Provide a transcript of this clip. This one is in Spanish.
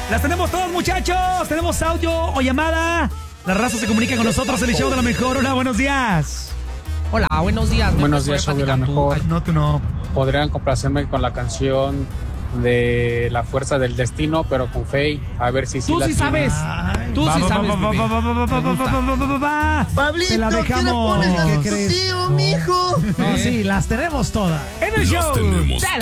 Las tenemos todos, muchachos. Tenemos audio o llamada. La raza se comunica con nosotros en el show de la mejor. Hola, buenos días. Hola, buenos días. Buenos días, show de la mejor. No, tú no. Podrían complacerme con la canción de La Fuerza del Destino, pero con Faye. A ver si Tú sí sabes. Tú sí sabes. Pablito, te la dejamos. ¿Qué le pones las ¿Qué de tu crees? tío, mijo? No, sí, las tenemos todas. En el show.